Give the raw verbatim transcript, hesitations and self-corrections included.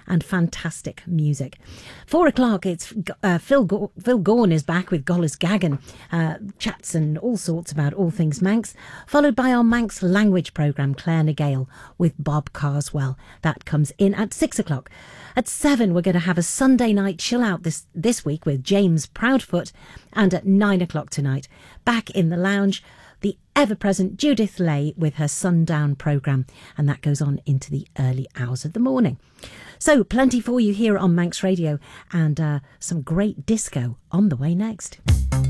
and fantastic music. Four o'clock, it's uh, Phil, Ga- Phil Gaughan is back with Golas Gagan, uh, chats and all sorts about all things Manx, followed by our Manx language programme, Claire Nagale, with Bob Carswell. That comes in at six o'clock. At seven, we're going to have a Sunday night chill out this, this week with James Proudfoot. And at nine o'clock tonight, back in the lounge, the ever-present Judith Lay with her Sundown programme. And that goes on into the early hours of the morning. So plenty for you here on Manx Radio, and uh, some great disco on the way next.